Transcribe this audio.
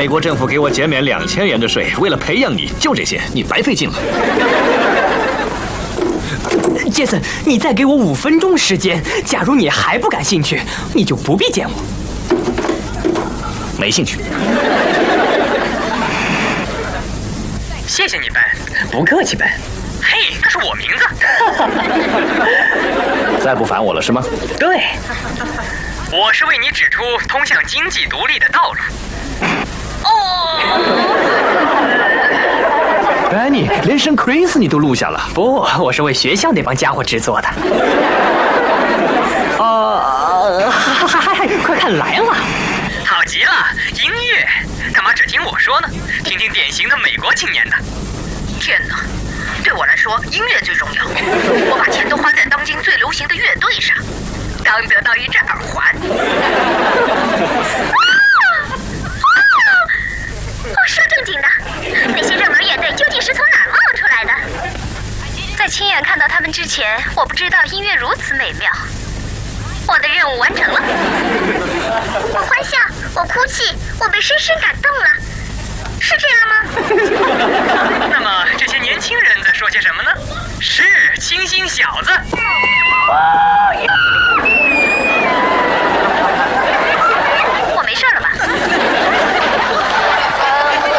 美国政府给我减免2000元的税，为了培养你，就这些，你白费劲了。 杰森，你再给我5分钟时间，假如你还不感兴趣，你就不必见我。 没兴趣。 谢谢你，Ben。不客气，Ben。嘿，那是我名字。 再不烦我了是吗？ 对，我是为你指出通向经济独立的道路。 Benny， 连声 Chris 你都录下了。 不，我是为学校那帮家伙制作的。嗨，快看来了！好极了，音乐，干嘛只听我说呢？听听典型的美国青年的。 天哪，对我来说，音乐最重要。我把钱都花在当今最流行的乐队上，刚得到一只耳环。说正经的，那些热门乐队究竟是从哪儿冒出来的？在亲眼看到他们之前，我不知道音乐如此美妙。我的任务完成了。我欢笑，我哭泣，我被深深感动了，是这样吗？ 那么这些年轻人在说些什么呢？是清新小子。